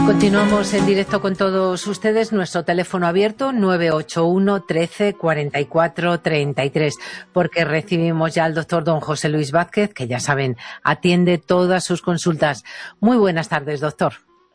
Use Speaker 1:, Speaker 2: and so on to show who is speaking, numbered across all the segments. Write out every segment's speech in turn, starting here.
Speaker 1: Continuamos en directo con todos ustedes. Nuestro teléfono abierto 981 13 44 33, porque recibimos ya al doctor don José Luis Vázquez, que ya saben, atiende todas sus consultas. Muy buenas tardes, doctor.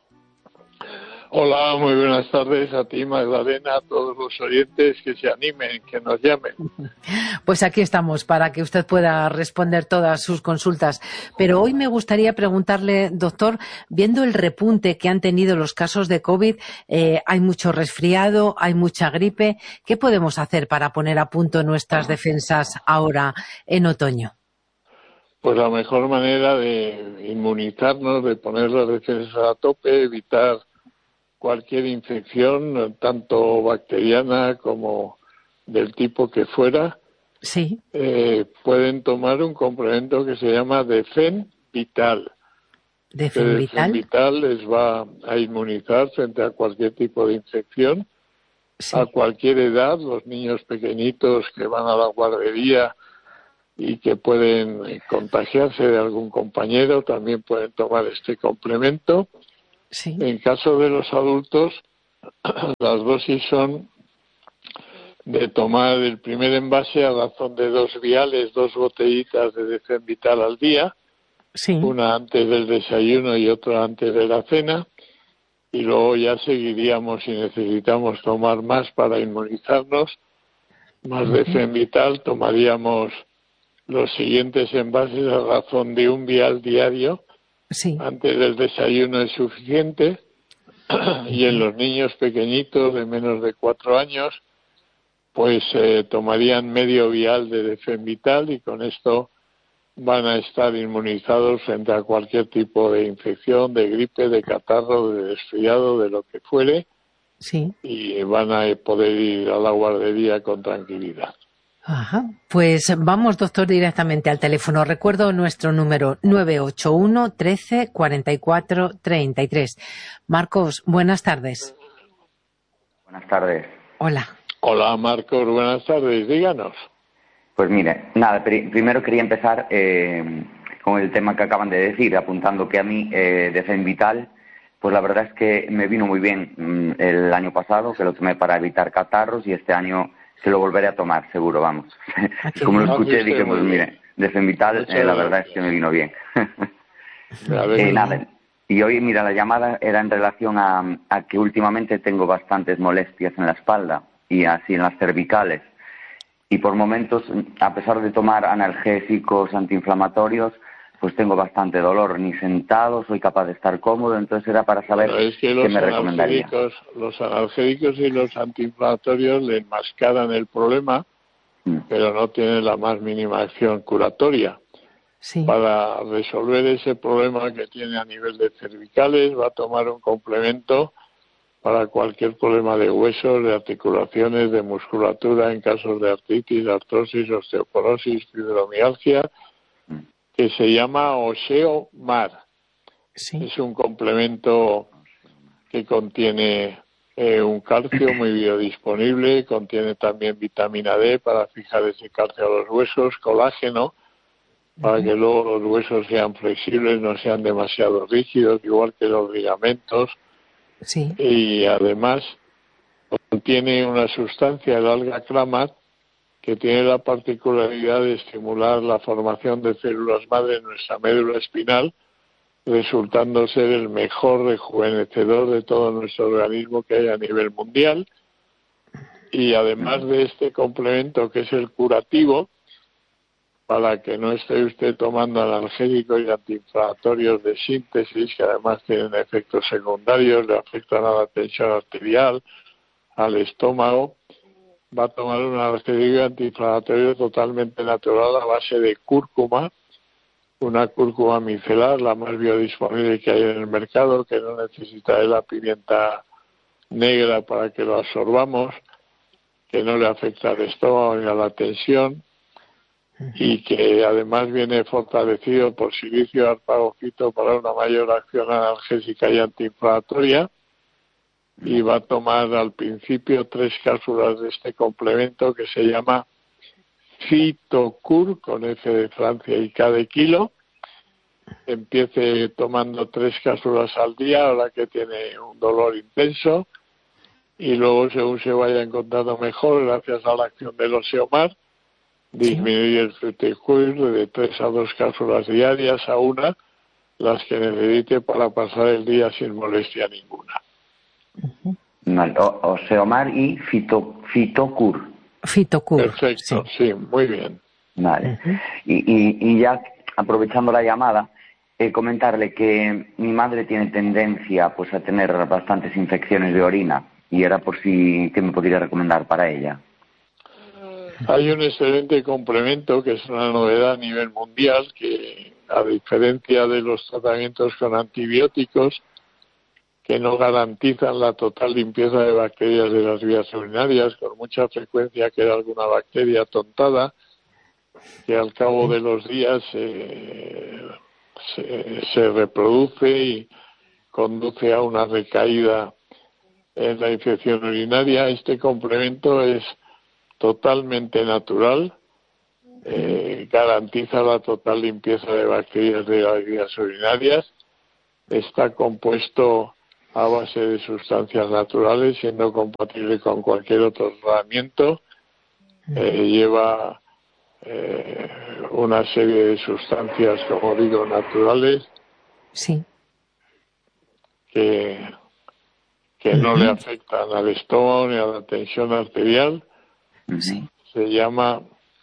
Speaker 2: Hola, muy buenas tardes a ti, Magdalena, a todos los oyentes que se animen, que nos llamen.
Speaker 1: Pues aquí estamos para que usted pueda responder todas sus consultas. Pero hoy me gustaría preguntarle, doctor, viendo el repunte que han tenido los casos de COVID, hay mucho resfriado, hay mucha gripe. ¿Qué podemos hacer para poner a punto nuestras defensas ahora en otoño?
Speaker 2: Pues la mejor manera de inmunizarnos, de poner las defensas a tope, evitar cualquier infección, tanto bacteriana como del tipo que fuera,
Speaker 1: sí,
Speaker 2: pueden tomar un complemento que se llama Defen Vital.
Speaker 1: Defen
Speaker 2: Vital les va a inmunizar frente a cualquier tipo de infección,
Speaker 1: sí,
Speaker 2: a cualquier edad. Los niños pequeñitos que van a la guardería y que pueden contagiarse de algún compañero también pueden tomar este complemento.
Speaker 1: sí.
Speaker 2: En caso de los adultos, las dosis son de tomar el primer envase a razón de 2 viales, 2 botellitas de Defen Vital al día,
Speaker 1: Sí.
Speaker 2: una antes del desayuno y otra antes de la cena, y luego ya seguiríamos si necesitamos tomar más para inmunizarnos, más Defen Vital, tomaríamos los siguientes envases a razón de 1 vial diario.
Speaker 1: Sí.
Speaker 2: Antes del desayuno es suficiente. Y en los niños pequeñitos de menos de 4 años, pues tomarían medio vial de Defen Vital y con esto van a estar inmunizados frente a cualquier tipo de infección, de gripe, de catarro, de resfriado, de lo que fuere.
Speaker 1: Sí.
Speaker 2: Y van a poder ir a la guardería con tranquilidad.
Speaker 1: Ajá. Pues vamos, doctor, directamente al teléfono. Recuerdo nuestro número 981 13 44 33. Marcos, buenas tardes.
Speaker 3: Buenas tardes.
Speaker 1: Hola.
Speaker 2: Hola, Marcos, buenas tardes. Díganos.
Speaker 3: Pues mire, nada, primero quería empezar con el tema que acaban de decir, apuntando que a mí Defen Vital, pues la verdad es que me vino muy bien el año pasado, que lo tomé para evitar catarros, y este año que lo volveré a tomar, seguro, vamos. Como lo escuché, dije, pues mire, Defen Vital, la verdad es que me vino bien. Nada, y hoy, mira, la llamada era en relación a que últimamente tengo bastantes molestias en la espalda y así en las cervicales. Y por momentos, a pesar de tomar analgésicos antiinflamatorios, pues tengo bastante dolor. Ni sentado soy capaz de estar cómodo, entonces era para saber qué me recomendaría.
Speaker 2: Los analgésicos y los antiinflamatorios le enmascaran el problema, pero no tienen la más mínima acción curatoria.
Speaker 1: Sí.
Speaker 2: Para resolver ese problema que tiene a nivel de cervicales, va a tomar un complemento para cualquier problema de huesos, de articulaciones, de musculatura, en casos de artritis, artrosis, osteoporosis, fibromialgia, que se llama Osteomar.
Speaker 1: Sí.
Speaker 2: Es un complemento que contiene un calcio muy biodisponible, contiene también vitamina D para fijar ese calcio a los huesos, colágeno, para que luego los huesos sean flexibles, no sean demasiado rígidos, igual que los ligamentos.
Speaker 1: Sí.
Speaker 2: Y además contiene una sustancia, el alga-clamat, que tiene la particularidad de estimular la formación de células madre en nuestra médula espinal, resultando ser el mejor rejuvenecedor de todo nuestro organismo que hay a nivel mundial. Y además de este complemento, que es el curativo, para que no esté usted tomando analgésicos y antiinflamatorios de síntesis, que además tienen efectos secundarios, le afectan a la tensión arterial, al estómago, va a tomar un analgésico antiinflamatorio totalmente natural a base de cúrcuma, una cúrcuma micelar, la más biodisponible que hay en el mercado, que no necesita de la pimienta negra para que lo absorbamos, que no le afecta al estómago ni a la tensión, y que además viene fortalecido por silicio arpagofito para una mayor acción analgésica y antiinflamatoria, y va a tomar al principio 3 cápsulas de este complemento que se llama Fitocur, con F de Francia y K de kilo, empiece tomando 3 cápsulas al día, ahora que tiene un dolor intenso, y luego, según se vaya encontrando mejor, gracias a la acción del Oseomar, disminuir el Fruticuir de 3 a 2 cápsulas diarias a una, las que necesite para pasar el día sin molestia ninguna.
Speaker 3: Vale, Oseomar y Fitocur.
Speaker 1: Fitocur.
Speaker 2: Perfecto, sí, muy bien.
Speaker 3: Vale. Y ya aprovechando la llamada, comentarle que mi madre tiene tendencia pues a tener bastantes infecciones de orina y era por si que me podría recomendar para ella.
Speaker 2: Hay un excelente complemento que es una novedad a nivel mundial que, a diferencia de los tratamientos con antibióticos que no garantizan la total limpieza de bacterias de las vías urinarias, con mucha frecuencia queda alguna bacteria tontada que al cabo de los días se reproduce y conduce a una recaída en la infección urinaria. Este complemento es totalmente natural, garantiza la total limpieza de bacterias de las vías urinarias, está compuesto a base de sustancias naturales, siendo compatible con cualquier otro tratamiento, lleva una serie de sustancias, como digo, naturales, que no le afectan al estómago ni a la tensión arterial. Se llama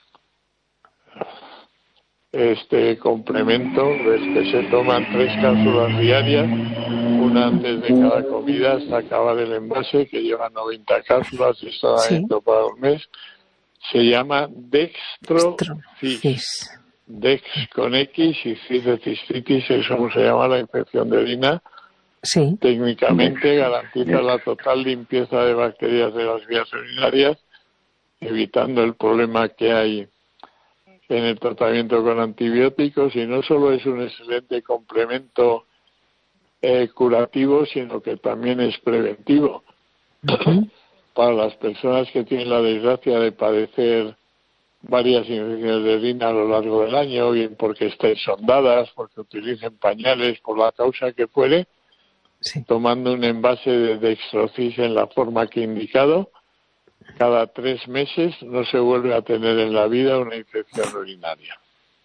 Speaker 2: este complemento, del que se toman 3 cápsulas diarias, una antes de cada comida hasta acabar el envase, que lleva 90 cápsulas y está dentro para un mes. Se llama Dextrofis. Dex con X y cis de cistitis, es como se llama la infección de orina. Técnicamente garantiza la total limpieza de bacterias de las vías urinarias, evitando el problema que hay en el tratamiento con antibióticos, y no solo es un excelente complemento curativo, sino que también es preventivo. Para las personas que tienen la desgracia de padecer varias infecciones de orina a lo largo del año, bien porque estén sondadas, porque utilicen pañales, por la causa que fuere, tomando un envase de Dextrofis en la forma que he indicado, cada 3 meses no se vuelve a tener en la vida una infección urinaria.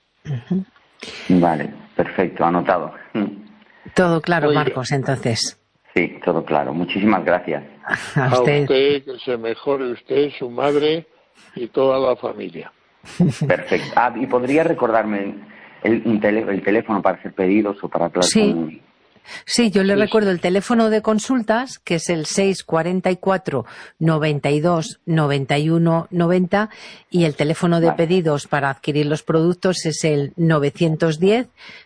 Speaker 3: Vale, perfecto, anotado.
Speaker 1: Todo claro, Marcos, entonces.
Speaker 3: Sí, todo claro. Muchísimas gracias.
Speaker 1: A usted,
Speaker 2: que se mejore usted, su madre y toda la familia.
Speaker 3: Perfecto. Y podría recordarme el teléfono para hacer pedidos o para hablar con...
Speaker 1: Sí, yo le recuerdo el teléfono de consultas, que es el 644 92 91 90, y el teléfono de pedidos para adquirir los productos es el 910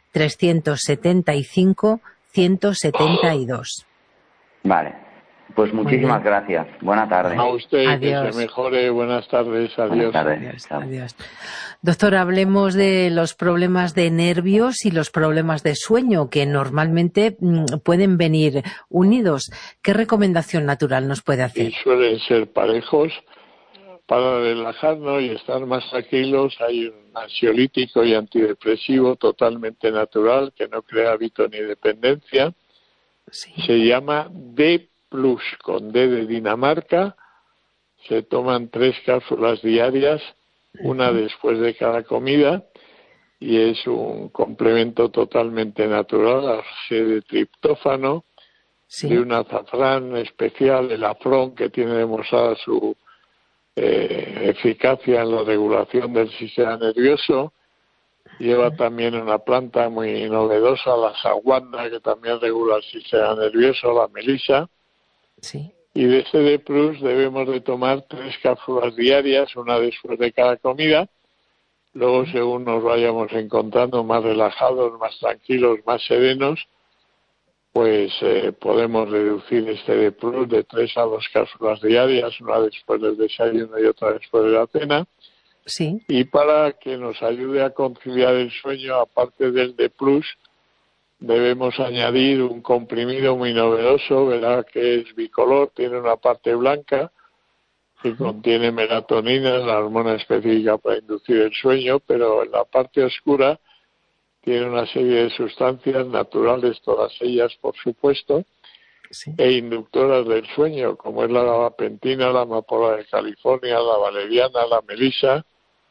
Speaker 1: 375 172.
Speaker 3: Vale, pues muchísimas gracias. Buena tarde.
Speaker 2: A usted,
Speaker 1: adiós.
Speaker 2: Que se mejore. Buenas tardes. Adiós.
Speaker 3: Buenas tardes.
Speaker 1: Adiós. Doctor, hablemos de los problemas de nervios y los problemas de sueño, que normalmente pueden venir unidos. ¿Qué recomendación natural nos puede hacer?
Speaker 2: Y suelen ser parejos. Para relajarnos y estar más tranquilos, hay un ansiolítico y antidepresivo totalmente natural que no crea hábito ni dependencia. Se llama D+, con D de Dinamarca. Se toman 3 cápsulas diarias, una después de cada comida, y es un complemento totalmente natural a base de triptófano, de un azafrán especial, el afrón, que tiene demostrada su eficacia en la regulación del sistema nervioso. Lleva también una planta muy novedosa, la saguanda, que también regula el sistema nervioso, la melisa. Y de ese D+, debemos de tomar 3 cápsulas diarias, una después de cada comida. Luego, según nos vayamos encontrando más relajados, más tranquilos, más serenos, pues podemos reducir este D+, de 3 a 2 cápsulas diarias, una después del desayuno y otra después de la cena. Y para que nos ayude a conciliar el sueño, aparte del D+, debemos añadir un comprimido muy novedoso, verá que es bicolor, tiene una parte blanca que contiene melatonina, la hormona específica para inducir el sueño, pero en la parte oscura tiene una serie de sustancias naturales, todas ellas, por supuesto, e inductoras del sueño, como es la gabapentina, la amapola de California, la valeriana, la melisa.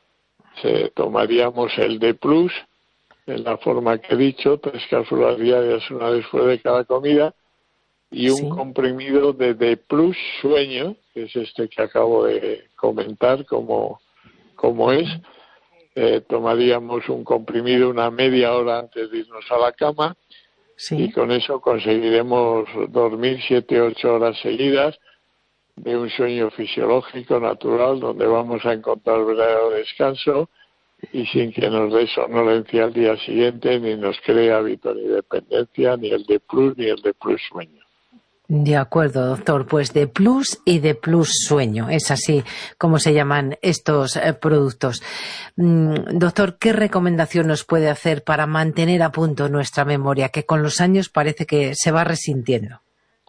Speaker 2: Tomaríamos el D+, en la forma que he dicho, 3 cápsulas diarias, una después de cada comida, y un comprimido de D+ sueño, que es este que acabo de comentar, como es. Tomaríamos un comprimido una media hora antes de irnos a la cama, y con eso conseguiremos dormir 7-8 horas seguidas de un sueño fisiológico, natural, donde vamos a encontrar verdadero descanso y sin que nos dé somnolencia al día siguiente, ni nos cree hábito ni dependencia, ni el D+ ni el D+ sueño.
Speaker 1: De acuerdo, doctor. Pues D+ y D+ sueño. Es así como se llaman estos productos. Doctor, ¿qué recomendación nos puede hacer para mantener a punto nuestra memoria, que con los años parece que se va resintiendo?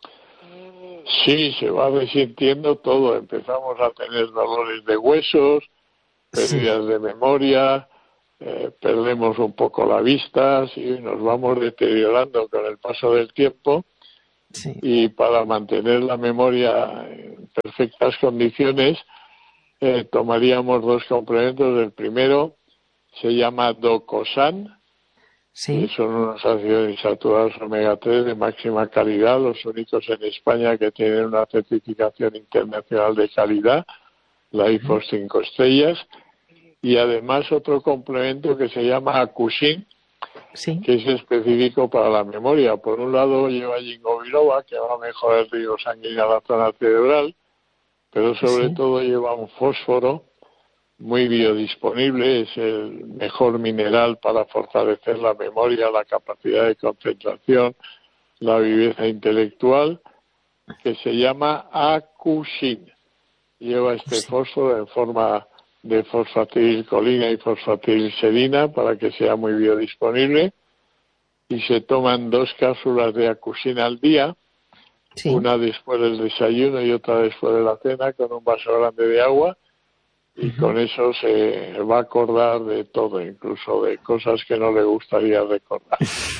Speaker 2: Sí, se va resintiendo todo. Empezamos a tener dolores de huesos, pérdidas de memoria, perdemos un poco la vista, nos vamos deteriorando con el paso del tiempo. Y para mantener la memoria en perfectas condiciones, tomaríamos 2 complementos. El primero se llama Docosan, que son unos ácidos insaturados omega 3 de máxima calidad, los únicos en España que tienen una certificación internacional de calidad, la IFOS 5 estrellas, y además otro complemento que se llama Acusin, que es específico para la memoria. Por un lado lleva ginkgo biloba, que va a mejorar el riego sanguíneo a la zona cerebral, pero sobre todo lleva un fósforo muy biodisponible, es el mejor mineral para fortalecer la memoria, la capacidad de concentración, la viveza intelectual, que se llama Acusin. Lleva este fósforo en forma de fosfatilcolina y fosfatilserina para que sea muy biodisponible, y se toman 2 cápsulas de Acusin al día, una después del desayuno y otra después de la cena, con un vaso grande de agua, y con eso se va a acordar de todo, incluso de cosas que no le gustaría recordar.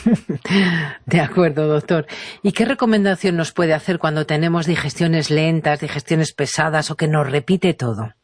Speaker 1: De acuerdo, doctor. ¿Y qué recomendación nos puede hacer cuando tenemos digestiones lentas, digestiones pesadas o que nos repite todo?